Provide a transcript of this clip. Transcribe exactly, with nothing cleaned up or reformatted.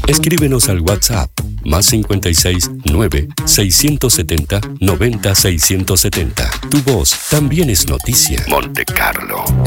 Escríbenos al WhatsApp más cincuenta y seis, nueve, seiscientos setenta, noventa, seiscientos setenta. Tu voz también es noticia. Monte Carlo.